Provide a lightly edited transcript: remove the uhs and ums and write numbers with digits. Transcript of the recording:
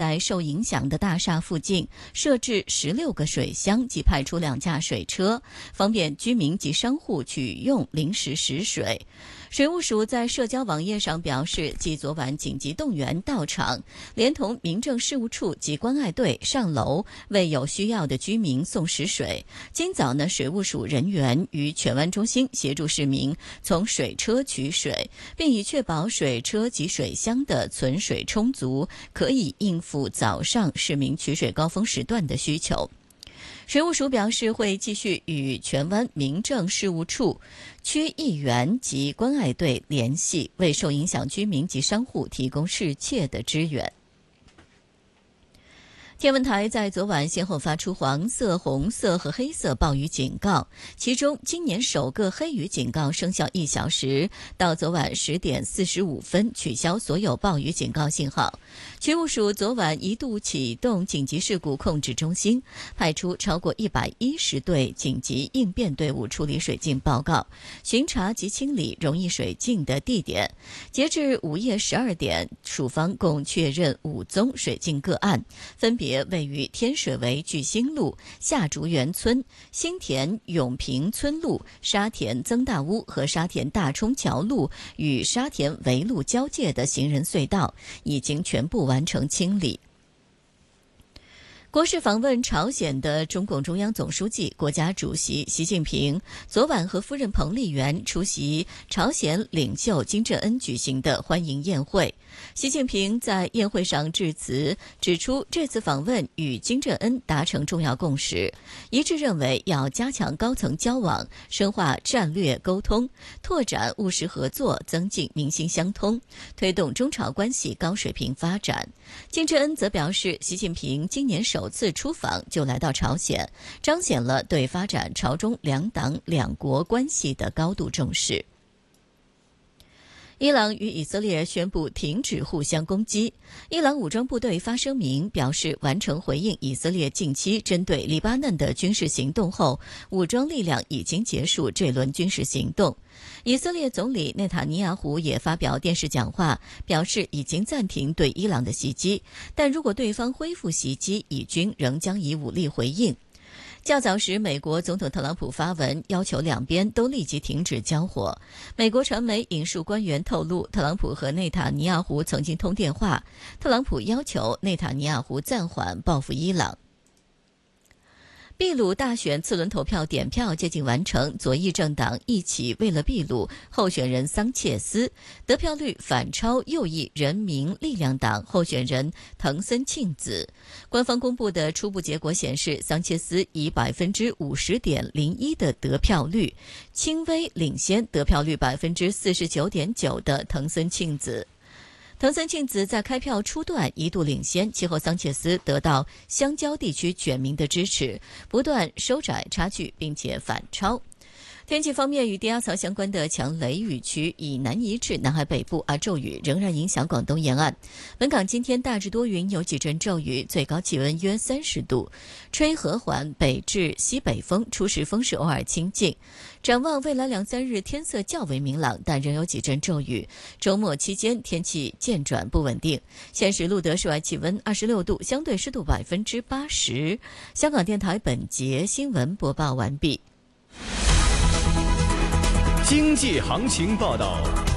在受影响的大厦附近设置16个水箱及派出2架水车，方便居民及商户取用临时食水。水务署在社交网页上表示，继昨晚紧急动员到场，连同民政事务处及关爱队上楼为有需要的居民送食水。今早呢，水务署人员于荃湾中心协助市民从水车取水，并以确保水车及水箱的存水充足，可以应付早上市民取水高峰时段的需求。水务署表示，会继续与荃湾民政事务处、区议员及关爱队联系，为受影响居民及商户提供适切的支援。天文台在昨晚先后发出黄色、红色和黑色暴雨警告，其中今年首个黑雨警告生效1小时，到昨晚10点45分取消所有暴雨警告信号。渠务署昨晚一度启动紧急事故控制中心，派出超过110队紧急应变队伍处理水浸报告，巡查及清理容易水浸的地点。截至午夜12点，署方共确认5宗水浸个案，分别位于天水围巨星路、下竹园村、新田永平村路、沙田曾大屋和沙田大冲桥路与沙田围路交界的行人隧道，已经全部完成清理。国事访问朝鲜的中共中央总书记、国家主席习近平昨晚和夫人彭丽媛出席朝鲜领袖金正恩举行的欢迎宴会。习近平在宴会上致辞，指出这次访问与金正恩达成重要共识，一致认为要加强高层交往，深化战略沟通，拓展务实合作，增进民心相通，推动中朝关系高水平发展。金正恩则表示，习近平今年首次出访就来到朝鲜，彰显了对发展朝中两党两国关系的高度重视。伊朗与以色列宣布停止互相攻击。伊朗武装部队发声明表示，完成回应以色列近期针对黎巴嫩的军事行动后，武装力量已经结束这轮军事行动。以色列总理内塔尼亚胡也发表电视讲话，表示已经暂停对伊朗的袭击，但如果对方恢复袭击，以军仍将以武力回应。较早时，美国总统特朗普发文要求两边都立即停止交火。美国传媒引述官员透露，特朗普和内塔尼亚胡曾经通电话，特朗普要求内塔尼亚胡暂缓报复伊朗。秘鲁大选次轮投票点票接近完成，左翼政党一起为了秘鲁候选人桑切斯得票率反超右翼人民力量党候选人藤森庆子。官方公布的初步结果显示，桑切斯以 50.01% 的得票率轻微领先得票率 49.9% 的藤森庆子。藤森庆子在开票初段一度领先，其后桑切斯得到乡郊地区选民的支持，不断收窄差距，并且反超。天气方面，与低压槽相关的强雷雨区以南移至南海北部，而骤雨仍然影响广东沿岸。本港今天大致多云，有几阵骤雨，最高气温约30度，吹和缓北至西北风，初时风势偶尔清劲。展望未来2-3日天色较为明朗，但仍有几阵骤雨。周末期间天气渐转不稳定。现时录得室外气温26度，相对湿度80%。香港电台本节新闻播报完毕。 经济行情报道。